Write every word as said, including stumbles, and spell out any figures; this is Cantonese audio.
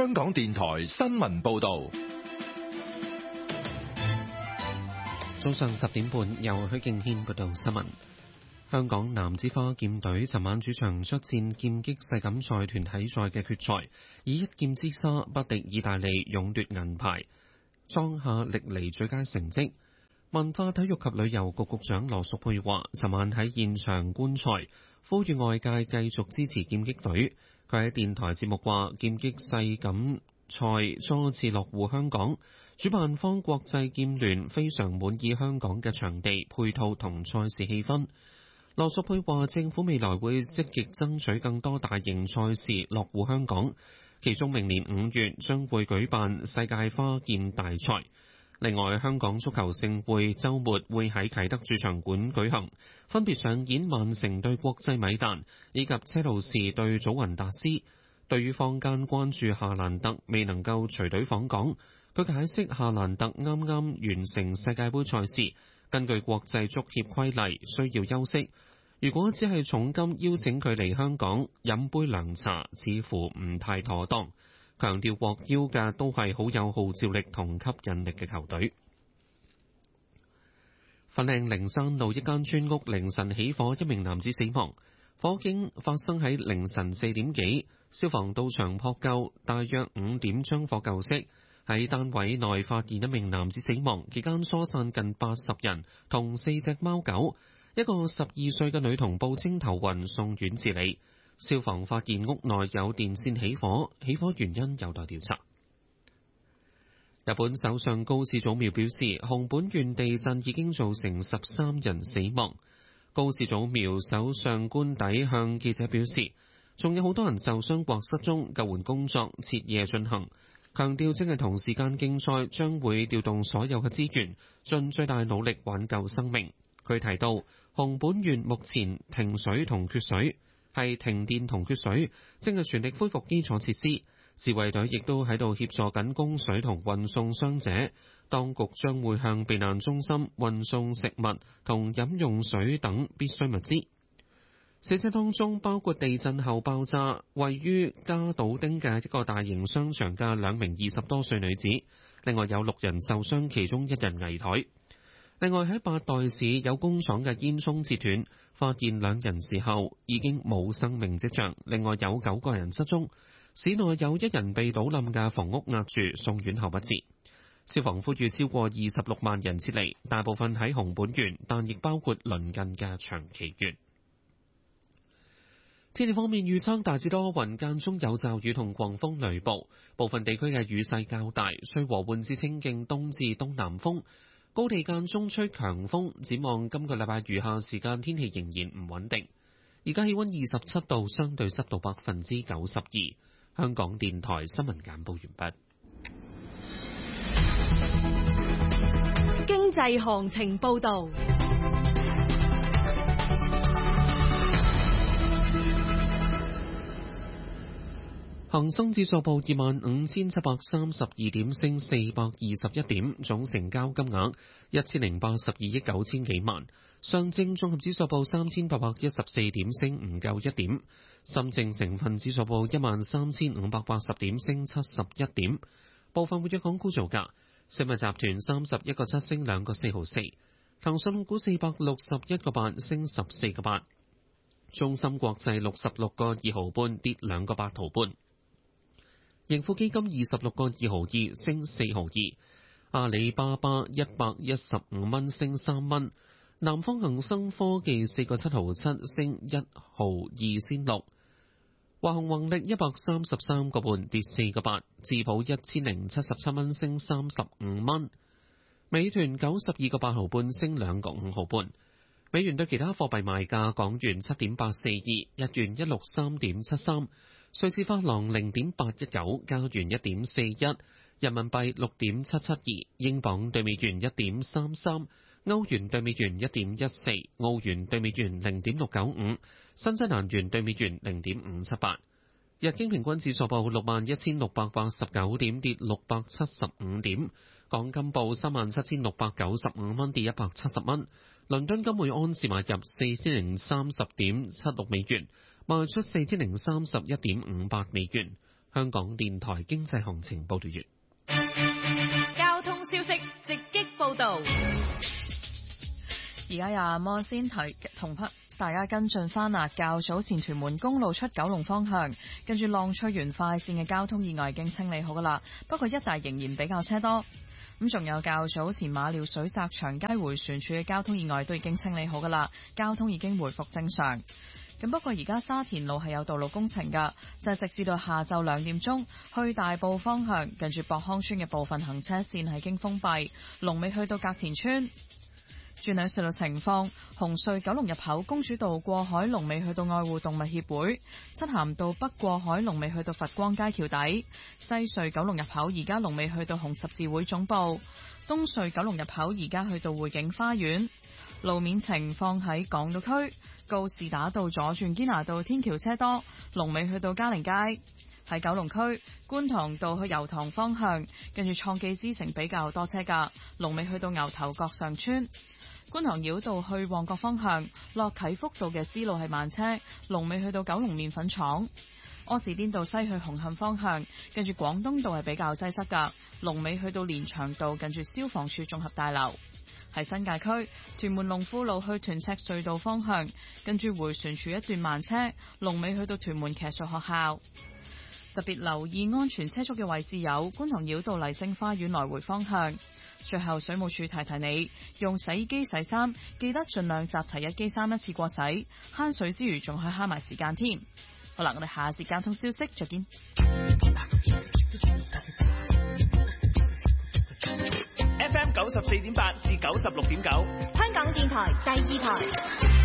香港電台新聞報道。 早上十點半，由許敬軒報道新聞。香港男子花劍隊尋晚主場出戰劍擊世錦賽團體賽嘅決賽，以一劍之差不敵意大利，勇奪銀牌，創下歷嚟最佳成績。文化體育及旅遊局局長羅淑佩話，尋晚喺現場觀賽，呼籲外界繼續支持劍擊隊。佢喺電台節目話，劍擊世錦賽初次落戶香港，主辦方國際劍聯非常滿意香港嘅場地配套同賽事氣氛。羅淑佩話，政府未來會積極爭取更多大型賽事落戶香港，其中明年五月將會舉辦世界花劍大賽。另外，香港足球盛會週末會喺啟德主場館舉行，分別上演曼城對國際米蘭以及車路士對祖雲達斯。對於坊間關注夏蘭特未能夠隨隊訪港，佢解釋夏蘭特啱啱完成世界盃賽事，根據國際足協規例需要休息。如果只係重金邀請佢嚟香港飲杯涼茶，似乎唔太妥當。強調獲邀嘅都係好有號召力同吸引力嘅球隊。粉嶺靈山路一間村屋凌晨起火，一名男子死亡。火警發生喺凌晨四點幾，消防到場撲救，大約五點將火救熄。喺單位內發現一名男子死亡，期間疏散近八十人同四隻貓狗。一個十二歲嘅女童報稱頭暈，送院治理。消防發現屋內有電線起火，起火原因有待調查。日本首相高市早苗表示，熊本縣地震已經造成十三人死亡。高市早苗首相官邸向記者表示，仲有好多人受傷或失蹤，救援工作徹夜進行，強調正係同時間競賽，將會調動所有嘅資源，盡最大努力挽救生命。佢提到，熊本縣目前停水同缺水。係停電同缺水，正係全力恢復基礎設施。自衛隊亦都喺度協助緊供水同運送傷者。當局將會向避難中心運送食物同飲用水等必需物資。死者當中包括地震後爆炸位於加島町嘅一個大型商場嘅兩名二十多歲女子，另外有六人受傷，其中一人危殆。另外喺八代市有工廠嘅煙囪截斷，發現兩人時候已經冇生命跡象，另外有九個人失蹤。市內有一人被倒冧嘅房屋壓住，送院後不治。消防呼籲超過二十六萬人撤離，大部分喺熊本縣，但亦包括鄰近嘅長崎縣。天氣方面預測大致多雲，間中有驟雨同狂風雷暴，部分地區嘅雨勢較大，吹和緩至清勁東至東南風。高地間中吹強風，展望今個禮拜餘下時間天氣仍然唔穩定。而家氣溫二十七度，相對濕度百分之九十二。香港電台新聞簡報完畢。 經濟行情報導。 恒生指數報二萬五千七百三十二點，升四百二十一點，總成交金額一千零八十二億九千幾萬。上證綜合指數報三千八百一十四點，升唔夠一點。深證成分指數報一萬三千五百八十點，升七十一點。部分活躍港股造價：食物集團三十一個七升兩個四毫四，騰訊控股四百六十一個八升十四個八，中芯國際六十六個二毫半跌兩個八毫半。盈富基金二十六個二毫二升四毫二，阿里巴巴一百一十五蚊升三蚊，南方恒生科技四個七毫七升一毫二仙六，華虹宏力一百三十三個半跌四個八，智保一千零七十七蚊升三十五蚊，美團九十二個八毫半升兩個五毫半，美元對其他貨幣賣價：港元七點八四二，日元一六三點七三。瑞士法郎零點八一九，加元一點四一，人民幣六點七七二，英鎊對美元一點三三，歐元對美元一點一四，澳元對美元零點六九五，新西蘭元對美元零點五七八。日經平均指數報六萬一千六百八十九點，跌六百七十五點。港金報三萬七千六百九十五蚊，跌一百七十蚊。倫敦金每安士買入四千零三十點七六美元，賣出四千零三十一點五八美元。 香港電台經濟行情報道完。 交通消息直擊報道。 而家有阿摩先提同大家跟進翻啊，較早前屯門公路出九龍方向，跟住浪翠園快線嘅交通意外已經清理好噶啦，不過一帶仍然比較車多。咁仲有較早前馬料水澤祥街迴旋處嘅交通意外都已經清理好噶啦，交通已經回復正常。咁不過而家沙田路係有道路工程噶，就係直至到下晝兩點鐘，去大埔方向近住博康村嘅部分行車線係經封閉，龍尾去到隔田村。轉兩隧道情況，紅隧九龍入口公主道過海龍尾去到愛護動物協會，漆咸道北過海龍尾去到佛光街橋底，西隧九龍入口而家龍尾去到紅十字會總部，東隧九龍入口而家去到匯景花園。路面情況喺港島區，告士打道左轉堅拿道天橋車多，龍尾去到嘉陵街。喺九龍區觀塘道去油塘方向，跟住創記之城比較多車㗎，龍尾去到牛頭角上村。觀塘繞道去旺角方向，落啟福道嘅支路係慢車，龍尾去到九龍麵粉廠。柯士甸道西去紅磡方向，跟住廣東道係比較擠塞㗎，龍尾去到連翔道近住消防處綜合大樓。喺新界區屯門龍富路去屯赤隧道方向，跟住迴旋處一段慢車，龍尾去到屯門騎術學校。特別留意安全車速嘅位置有觀塘繞道麗晶花園來回方向。最後水務署提提你，用洗衣機洗衫記得盡量集齊一機衫一次過洗，慳水之餘仲可以慳埋時間添。好啦，我哋下節交通消息再見。 F M 九十四點八至九十六點九， 香港電台第二台。